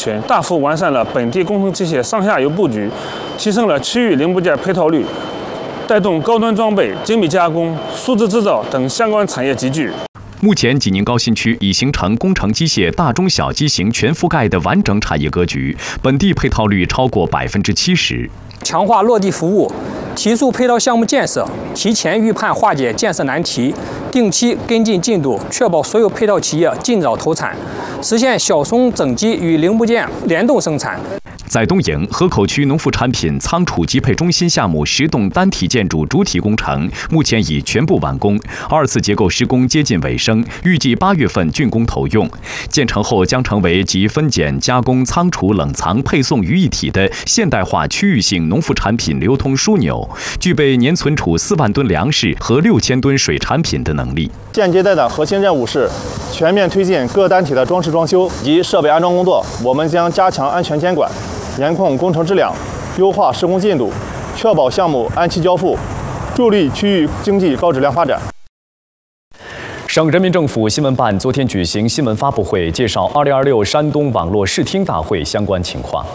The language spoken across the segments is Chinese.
全，大幅完善了本地工程机械上下游布局，提升了区域零部件配套率，带动高端装备、精密加工、数字制造等相关产业集聚。 目前，济宁高新区已形成工程机械大中小机型全覆盖的完整产业格局，本地配套率超过70%。 强化落地服务，提速配套项目建设，提前预判化解建设难题，定期跟进进度，确保所有配套企业尽早投产，实现小松整机与零部件联动生产。 在东营河口区农副产品仓储集配中心项目10栋单体建筑主体工程目前已全部完工，2次结构施工接近尾声，预计8月份竣工投用。建成后将成为集分拣、加工、仓储、冷藏、配送于一体的现代化区域性农副产品流通枢纽，具备年存储4万吨粮食和6000吨水产品的能力。 现阶段的核心任务是全面推进各单体的装饰装修及设备安装工作，我们将加强安全监管，严控工程质量，优化施工进度，确保项目按期交付，助力区域经济高质量发展。 省人民政府新闻办昨天举行新闻发布会，介绍2026山东网络视听大会相关情况。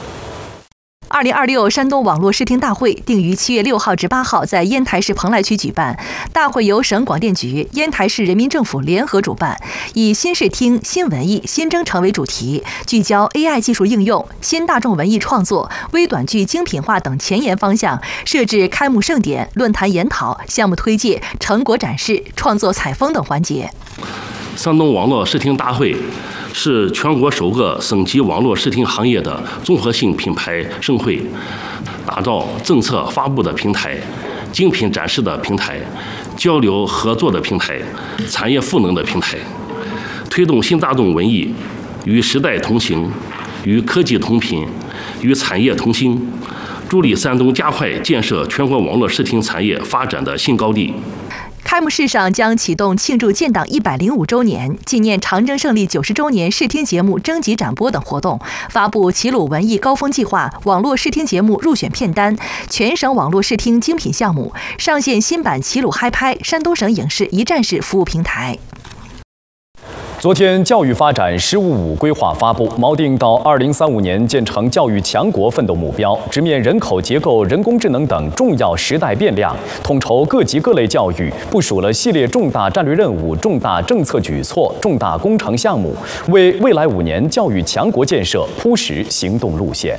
2026山东网络视听大会定于7月6号至8号在烟台市蓬莱区举办。大会由省广电局、烟台市人民政府联合主办，以新视听、新文艺、新征程为主题，聚焦 AI 技术应用、新大众文艺创作、微短剧精品化等前沿方向，设置开幕盛典、论坛研讨、项目推介、成果展示、创作采风等环节。 山东网络视听大会是全国首个省级网络视听行业的综合性品牌盛会，打造政策发布的平台、精品展示的平台、交流合作的平台、产业赋能的平台，推动新大众文艺与时代同行、与科技同频、与产业同兴，助力山东加快建设全国网络视听产业发展的新高地。 开幕式上将启动庆祝建党105周年、纪念长征胜利90周年视听节目征集展播等活动，发布齐鲁文艺高峰计划网络视听节目入选片单、全省网络视听精品项目，上线新版齐鲁嗨拍山东省影视一站式服务平台。 昨天，教育发展“十五五”规划发布，锚定到2035年建成教育强国奋斗目标，直面人口结构、人工智能等重要时代变量，统筹各级各类教育，部署了系列重大战略任务、重大政策举措、重大工程项目，为未来5年教育强国建设铺实行动路线。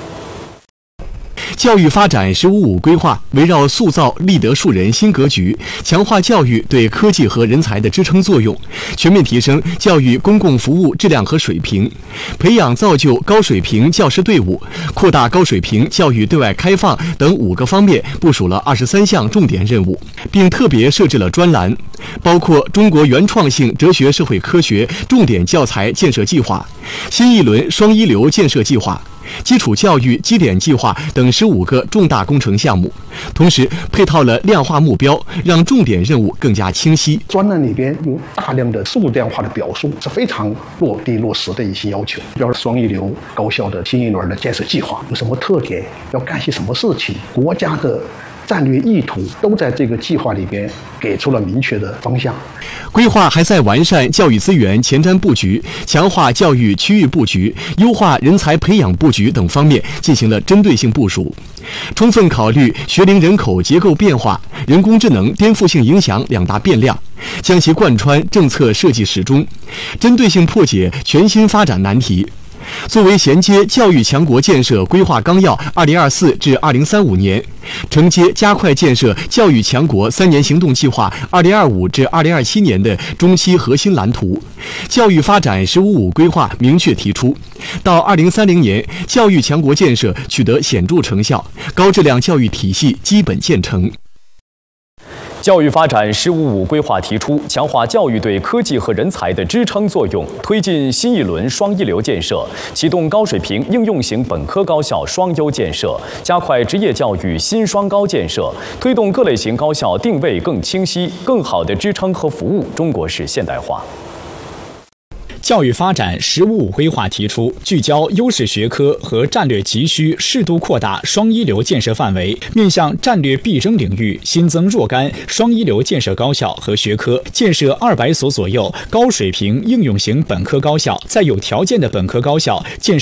教育发展“十五五”规划围绕塑造立德树人新格局，强化教育对科技和人才的支撑作用，全面提升教育公共服务质量和水平，培养造就高水平教师队伍，扩大高水平教育对外开放等5个方面部署了23项重点任务，并特别设置了专栏，包括中国原创性哲学社会科学重点教材建设计划、新一轮双一流建设计划、基础教育基点计划等15个重大工程项目，同时配套了量化目标，让重点任务更加清晰。 专栏里边有大量的数量化的表述，是非常落地落实的一些要求。比如双一流高校的新一轮的建设计划有什么特点，要干些什么事情，国家的战略意图都在这个计划里边给出了明确的方向。 规划还在完善教育资源前瞻布局、强化教育区域布局、优化人才培养布局等方面进行了针对性部署，充分考虑学龄人口结构变化、人工智能颠覆性影响2大变量，将其贯穿政策设计始终，针对性破解全新发展难题。作为衔接教育强国建设规划纲要2024至2035年，承接加快建设教育强国3年行动计划2025至2027年的中期核心蓝图，教育发展“十五五”规划明确提出，到2030年，教育强国建设取得显著成效，高质量教育体系基本建成。 教育发展“十五五”规划提出，强化教育对科技和人才的支撑作用，推进新一轮双一流建设，启动高水平应用型本科高校双优建设，加快职业教育新双高建设，推动各类型高校定位更清晰，更好地支撑和服务中国式现代化。 教育发展“十五五”规划提出，聚焦优势学科和战略急需，适度扩大双一流建设范围，面向战略必争领域新增若干双一流建设高校和学科，建设200所左右高水平应用型本科高校，在有条件的本科高校建设